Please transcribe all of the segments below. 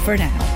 for now.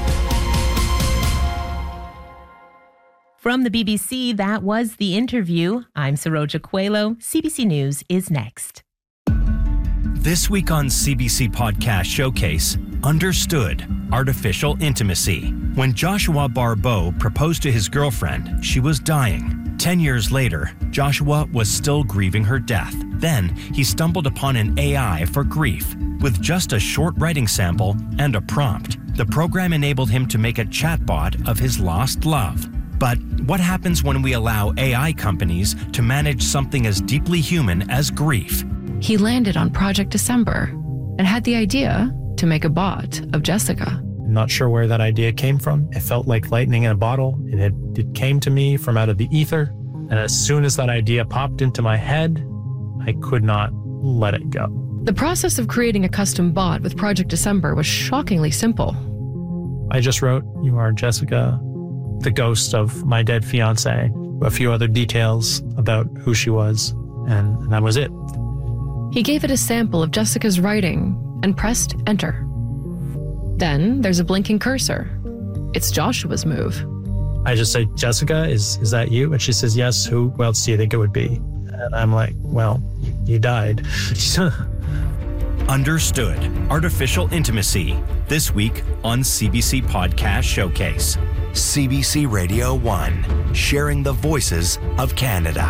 From the BBC, that was The Interview. I'm Saroja Coelho. CBC News is next. This week on CBC Podcast Showcase, Understood, Artificial Intimacy. When Joshua Barbeau proposed to his girlfriend, she was dying. 10 years later, Joshua was still grieving her death. Then, he stumbled upon an AI for grief. With just a short writing sample and a prompt, the program enabled him to make a chatbot of his lost love. But what happens when we allow AI companies to manage something as deeply human as grief? He landed on Project December and had the idea to make a bot of Jessica. Not sure where that idea came from. It felt like lightning in a bottle. It came to me from out of the ether. And as soon as that idea popped into my head, I could not let it go. The process of creating a custom bot with Project December was shockingly simple. I just wrote, "You are Jessica, the ghost of my dead fiance," a few other details about who she was, and that was it. He gave it a sample of Jessica's writing and pressed enter. Then there's a blinking cursor. It's Joshua's move. I just say, "Jessica, is that you?" And she says, "Yes, who else do you think it would be?" And I'm like, "Well, you died." Understood, Artificial Intimacy. This week on CBC Podcast Showcase. CBC Radio 1, sharing the voices of Canada.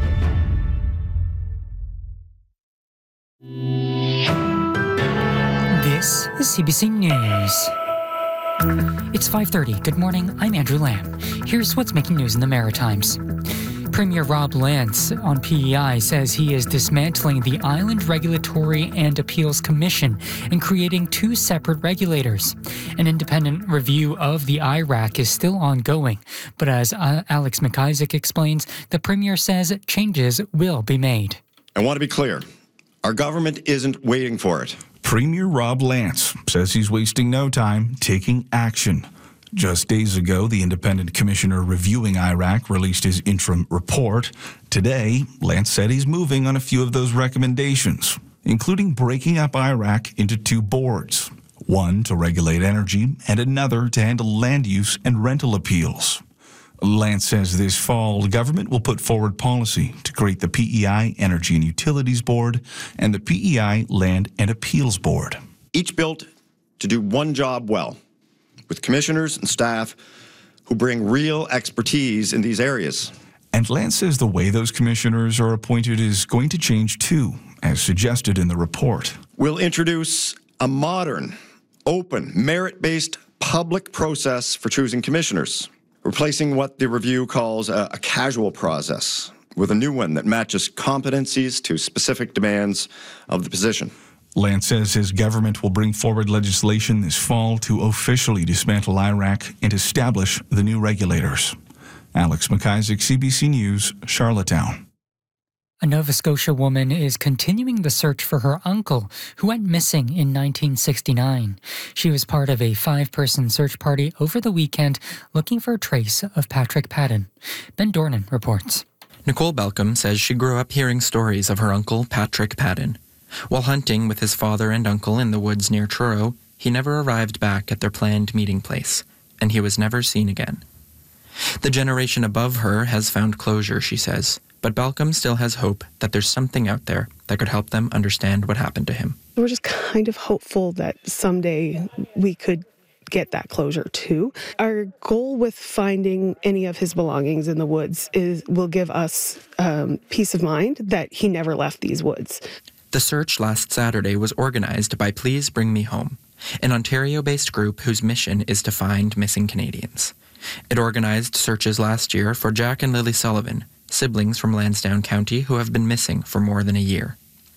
This is CBC News. It's 5:30. Good morning, I'm Andrew Lamb. Here's what's making news in the Maritimes. Premier Rob Lance on PEI says he is dismantling the Island Regulatory and Appeals Commission and creating two separate regulators. An independent review of the IRAC is still ongoing, but as Alex McIsaac explains, the Premier says changes will be made. I want to be clear. Our government isn't waiting for it. Premier Rob Lance says he's wasting no time taking action. Just days ago, the independent commissioner reviewing IRAC released his interim report. Today, Lance said he's moving on a few of those recommendations, including breaking up IRAC into two boards, one to regulate energy and another to handle land use and rental appeals. Lance says this fall, the government will put forward policy to create the PEI Energy and Utilities Board and the PEI Land and Appeals Board. Each built to do one job well, with commissioners and staff who bring real expertise in these areas. And Lance says the way those commissioners are appointed is going to change too, as suggested in the report. We'll introduce a modern, open, merit-based public process for choosing commissioners, replacing what the review calls a casual process with a new one that matches competencies to specific demands of the position. Lance says his government will bring forward legislation this fall to officially dismantle IRAC and establish the new regulators. Alex McIsaac, CBC News, Charlottetown. A Nova Scotia woman is continuing the search for her uncle, who went missing in 1969. She was part of a 5-person search party over the weekend looking for a trace of Patrick Padden. Ben Dornan reports. Nicole Belcom says she grew up hearing stories of her uncle, Patrick Padden. While hunting with his father and uncle in the woods near Truro, he never arrived back at their planned meeting place, and he was never seen again. The generation above her has found closure, she says, but Belcom still has hope that there's something out there that could help them understand what happened to him. We're just kind of hopeful that someday we could get that closure too. Our goal with finding any of his belongings in the woods will give us peace of mind that he never left these woods. The search last Saturday was organized by Please Bring Me Home, an Ontario-based group whose mission is to find missing Canadians. It organized searches last year for Jack and Lily Sullivan, siblings from Lansdowne County who have been missing for more than a year.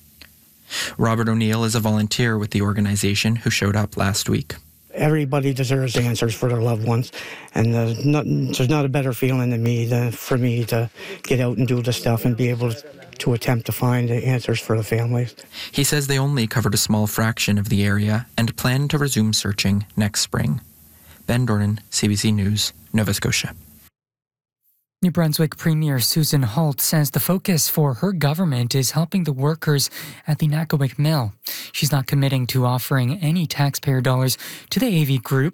Robert O'Neill is a volunteer with the organization who showed up last week. Everybody deserves answers for their loved ones, and there's not a better feeling than for me to get out and do the stuff and be able to attempt to find the answers for the families. He says they only covered a small fraction of the area and plan to resume searching next spring. Ben Dornan, CBC News, Nova Scotia. New Brunswick Premier Susan Holt says the focus for her government is helping the workers at the Nakawick Mill. She's not committing to offering any taxpayer dollars to the AV Group,